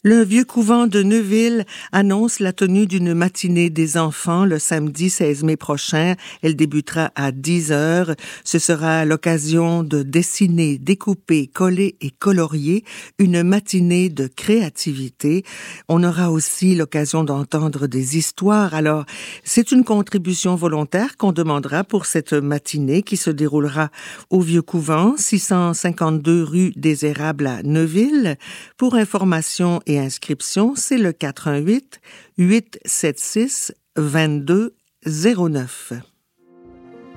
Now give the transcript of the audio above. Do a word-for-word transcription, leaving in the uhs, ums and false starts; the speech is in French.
Le Vieux Couvent de Neuville annonce la tenue d'une matinée des enfants le samedi seize mai prochain. Elle débutera à dix heures. Ce sera l'occasion de dessiner, découper, coller et colorier, une matinée de créativité. On aura aussi l'occasion d'entendre des histoires. Alors, c'est une contribution volontaire qu'on demandera pour cette matinée qui se déroulera au Vieux Couvent, six cent cinquante-deux rue des Érables à Neuville. Pour information et inscription, c'est le quatre un huit, huit sept six, deux deux zéro neuf.